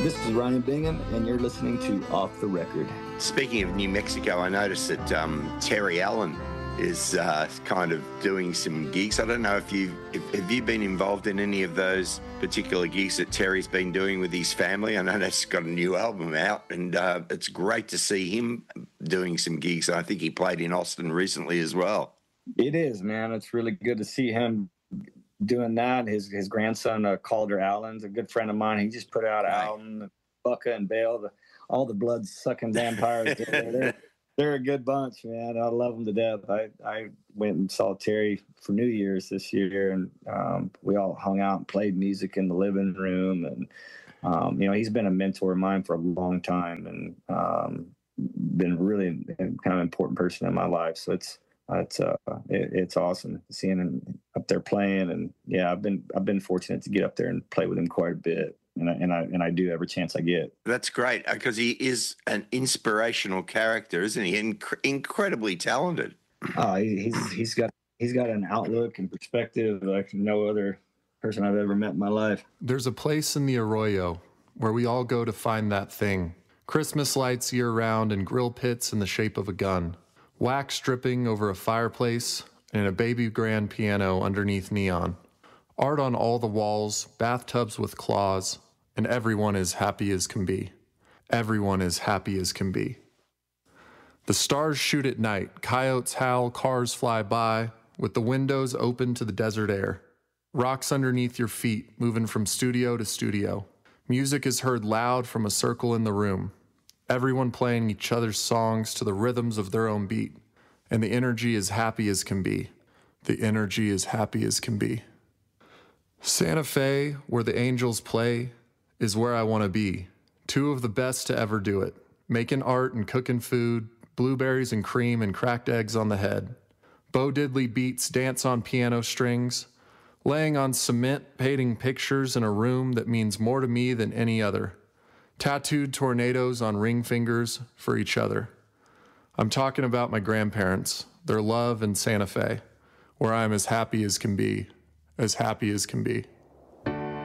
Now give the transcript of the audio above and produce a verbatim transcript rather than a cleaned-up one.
This is Ryan Bingham, and you're listening to Off the Record. Speaking of New Mexico, I noticed that um, Terry Allen is uh, kind of doing some gigs. I don't know if you if, have you been involved in any of those particular gigs that Terry's been doing with his family. I know that's got a new album out, and uh, it's great to see him doing some gigs. I think he played in Austin recently as well. It is, man. It's really good to see him doing that. His his grandson, uh, Calder Allen's a good friend of mine. He just put out an Right. album, Bucka and Bale, the, all the blood-sucking vampires. they're, they're, they're a good bunch, man. I love them to death. I, I went and saw Terry for New Year's this year, and um, we all hung out and played music in the living room. And, um, you know, he's been a mentor of mine for a long time, and um, been really a kind of important person in my life. So it's it's uh, it, it's awesome seeing him up there playing. And yeah, I've been I've been fortunate to get up there and play with him quite a bit. And I, and I and I do every chance I get. That's great, because he is an inspirational character, isn't he? Inc- incredibly talented. Uh, he, he's he's got he's got an outlook and perspective like no other person I've ever met in my life. There's a place in the Arroyo where we all go to find that thing. Christmas lights year-round and grill pits in the shape of a gun. Wax dripping over a fireplace and a baby grand piano underneath neon. Art on all the walls, bathtubs with claws, and everyone is happy as can be. Everyone is happy as can be. The stars shoot at night, coyotes howl, cars fly by, with the windows open to the desert air. Rocks underneath your feet, moving from studio to studio. Music is heard loud from a circle in the room. Everyone playing each other's songs to the rhythms of their own beat. And the energy is happy as can be. The energy is happy as can be. Santa Fe, where the angels play, is where I want to be. Two of the best to ever do it. Making art and cooking food, blueberries and cream and cracked eggs on the head. Bo Diddley beats dance on piano strings. Laying on cement, painting pictures in a room that means more to me than any other. Tattooed tornadoes on ring fingers for each other. I'm talking about my grandparents, their love in Santa Fe, where I'm as happy as can be. As happy as can be.